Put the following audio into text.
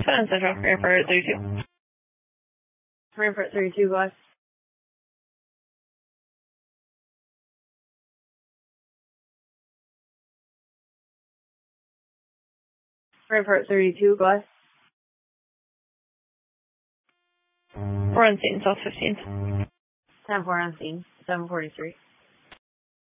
10 Central, Frankfurt 32. Frankfurt 32, go ahead. Frankfurt 32, go ahead. We're on scene, South 15th. 10-4 on scene, 743.